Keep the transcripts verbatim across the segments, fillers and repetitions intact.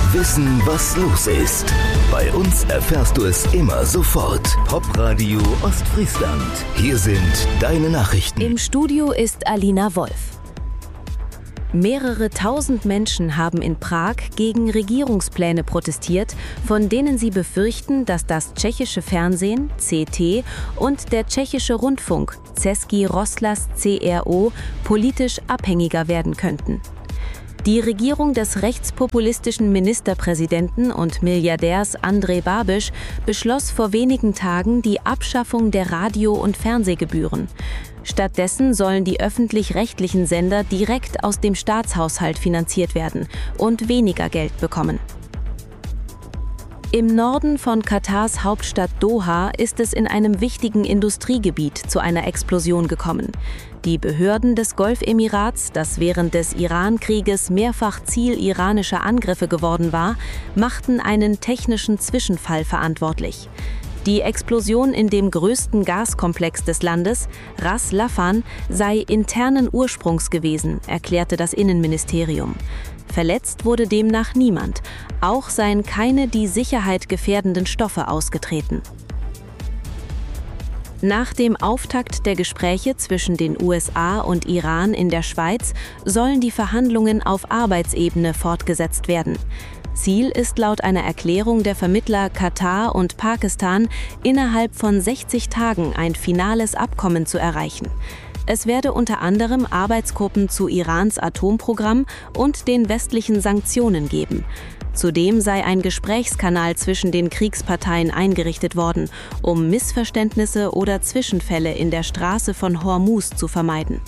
Wissen, was los ist. Bei uns erfährst du es immer sofort. Popradio Ostfriesland. Hier sind deine Nachrichten. Im Studio ist Alina Wolf. Mehrere tausend Menschen haben in Prag gegen Regierungspläne protestiert, von denen sie befürchten, dass das tschechische Fernsehen, C T, und der tschechische Rundfunk, Český rozhlas C R O, politisch abhängiger werden könnten. Die Regierung des rechtspopulistischen Ministerpräsidenten und Milliardärs Andrej Babiš beschloss vor wenigen Tagen die Abschaffung der Radio- und Fernsehgebühren. Stattdessen sollen die öffentlich-rechtlichen Sender direkt aus dem Staatshaushalt finanziert werden und weniger Geld bekommen. Im Norden von Katars Hauptstadt Doha ist es in einem wichtigen Industriegebiet zu einer Explosion gekommen. Die Behörden des Golfemirats, das während des Iran-Krieges mehrfach Ziel iranischer Angriffe geworden war, machten einen technischen Zwischenfall verantwortlich. Die Explosion in dem größten Gaskomplex des Landes, Ras Laffan, sei internen Ursprungs gewesen, erklärte das Innenministerium. Verletzt wurde demnach niemand. Auch seien keine die Sicherheit gefährdenden Stoffe ausgetreten. Nach dem Auftakt der Gespräche zwischen den U S A und Iran in der Schweiz sollen die Verhandlungen auf Arbeitsebene fortgesetzt werden. Ziel ist laut einer Erklärung der Vermittler Katar und Pakistan, innerhalb von sechzig Tagen ein finales Abkommen zu erreichen. Es werde unter anderem Arbeitsgruppen zu Irans Atomprogramm und den westlichen Sanktionen geben. Zudem sei ein Gesprächskanal zwischen den Kriegsparteien eingerichtet worden, um Missverständnisse oder Zwischenfälle in der Straße von Hormuz zu vermeiden.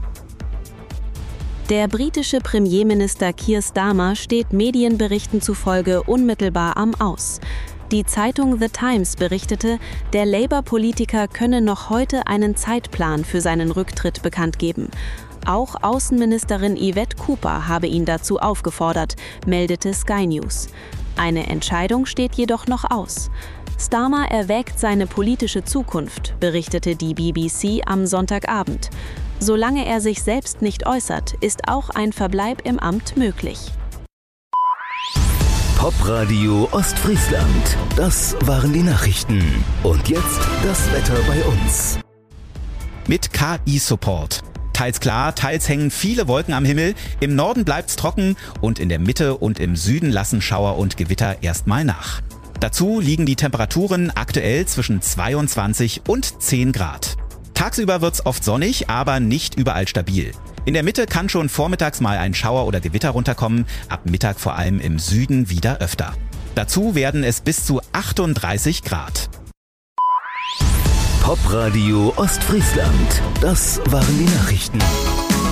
Der britische Premierminister Keir Starmer steht Medienberichten zufolge unmittelbar am Aus. Die Zeitung The Times berichtete, der Labour-Politiker könne noch heute einen Zeitplan für seinen Rücktritt bekannt geben. Auch Außenministerin Yvette Cooper habe ihn dazu aufgefordert, meldete Sky News. Eine Entscheidung steht jedoch noch aus. Starmer erwägt seine politische Zukunft, berichtete die B B C am Sonntagabend. Solange er sich selbst nicht äußert, ist auch ein Verbleib im Amt möglich. Popradio Ostfriesland. Das waren die Nachrichten. Und jetzt das Wetter bei uns. Mit K I-Support. Teils klar, teils hängen viele Wolken am Himmel. Im Norden bleibt's trocken und in der Mitte und im Süden lassen Schauer und Gewitter erstmal nach. Dazu liegen die Temperaturen aktuell zwischen zweiundzwanzig und zehn Grad. Tagsüber wird's oft sonnig, aber nicht überall stabil. In der Mitte kann schon vormittags mal ein Schauer oder Gewitter runterkommen, ab Mittag vor allem im Süden wieder öfter. Dazu werden es bis zu achtunddreißig Grad. Popradio Ostfriesland. Das waren die Nachrichten.